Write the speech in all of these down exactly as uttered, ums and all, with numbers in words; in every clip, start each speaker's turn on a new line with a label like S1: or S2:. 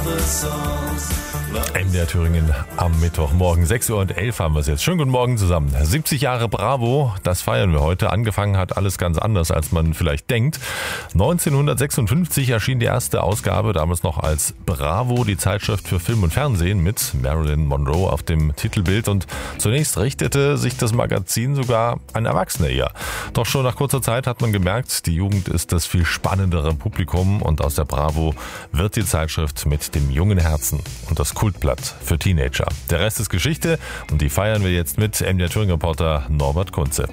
S1: M D R Thüringen am Mittwochmorgen, sechs Uhr und elf haben wir es jetzt. Schönen guten Morgen zusammen. siebzig Jahre Bravo, das feiern wir heute. Angefangen hat alles ganz anders, als man vielleicht denkt. neunzehnhundertsechsundfünfzig erschien die erste Ausgabe, damals noch als Bravo, die Zeitschrift für Film und Fernsehen mit Marilyn Monroe auf dem Titelbild. Und zunächst richtete sich das Magazin sogar an Erwachsene eher. Doch schon nach kurzer Zeit hat man gemerkt, die Jugend ist das viel spannendere Publikum und aus der Bravo wird die Zeitschrift mit dem jungen Herzen und das Kultblatt für Teenager. Der Rest ist Geschichte und die feiern wir jetzt mit M D R Thüringen-Reporter Norbert Kunze.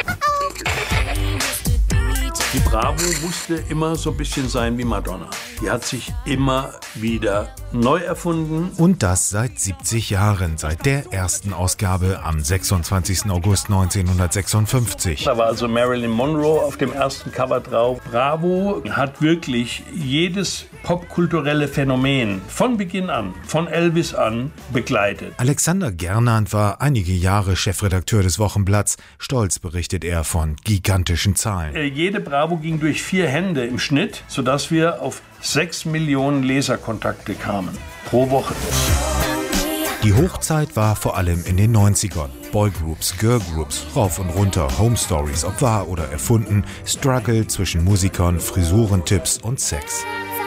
S2: Die Bravo musste immer so ein bisschen sein wie Madonna. Die hat sich immer wieder neu erfunden.
S3: Und das seit siebzig Jahren, seit der ersten Ausgabe am sechsundzwanzigsten August neunzehnhundertsechsundfünfzig.
S2: Da war also Marilyn Monroe auf dem ersten Cover drauf. Bravo hat wirklich jedes popkulturelle Phänomen von Beginn an, von Elvis an, begleitet.
S3: Alexander Gernand war einige Jahre Chefredakteur des Wochenblatts. Stolz berichtet er von gigantischen Zahlen.
S2: Äh, jede Bravo ging durch vier Hände im Schnitt, sodass wir auf sechs Millionen Leserkontakte kamen pro Woche.
S3: Die Hochzeit war vor allem in den neunzigern. Boygroups, Girlgroups, rauf und runter, Home Stories, ob wahr oder erfunden, Struggle zwischen Musikern, Frisurentipps und Sex.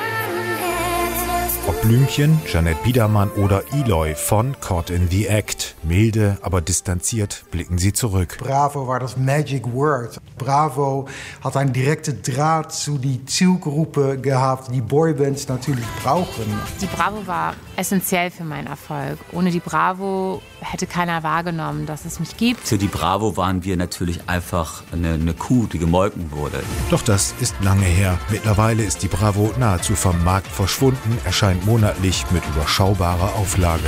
S3: Ob Blümchen, Jeanette Biedermann oder Eloy von Caught in the Act. Milde, aber distanziert blicken sie zurück.
S4: Bravo war das Magic Word. Bravo hat einen direkten Draht zu die Zielgruppe gehabt, die Boybands natürlich brauchen.
S5: Die Bravo war essentiell für meinen Erfolg. Ohne die Bravo hätte keiner wahrgenommen, dass es mich gibt.
S6: Für die Bravo waren wir natürlich einfach eine, eine Kuh, die gemolken wurde.
S3: Doch das ist lange her. Mittlerweile ist die Bravo nahezu vom Markt verschwunden, erscheint monatlich mit überschaubarer Auflage.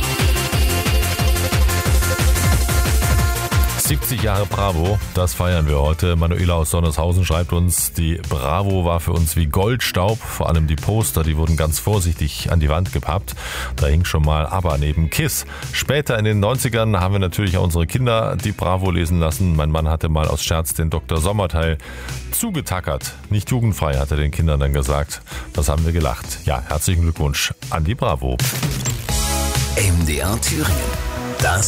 S1: siebzig Jahre Bravo, das feiern wir heute. Manuela aus Sonnershausen schreibt uns, die Bravo war für uns wie Goldstaub. Vor allem die Poster, die wurden ganz vorsichtig an die Wand gepappt. Da hing schon mal ABBA neben Kiss. Später in den neunzigern haben wir natürlich auch unsere Kinder die Bravo lesen lassen. Mein Mann hatte mal aus Scherz den Doktor Sommerteil zugetackert. Nicht jugendfrei, hat er den Kindern dann gesagt. Das haben wir gelacht. Ja, herzlichen Glückwunsch an die Bravo.
S7: M D R Thüringen. Das